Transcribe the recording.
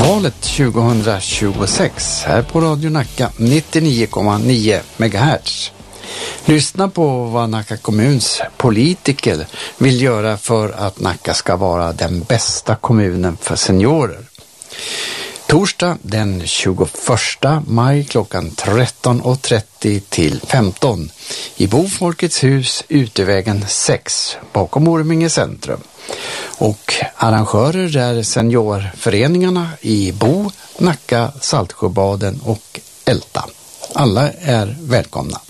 valet 2026 här på Radio Nacka 99,9 MHz. Lyssna på vad Nacka kommuns politiker vill göra för att Nacka ska vara den bästa kommunen för seniorer. Torsdag den 21 maj klockan 13.30 till 15 i Bofolkets hus, Utevägen 6 bakom Orminge centrum. Och arrangörer är seniorföreningarna i Bo, Nacka, Saltsjöbaden och Älta. Alla är välkomna.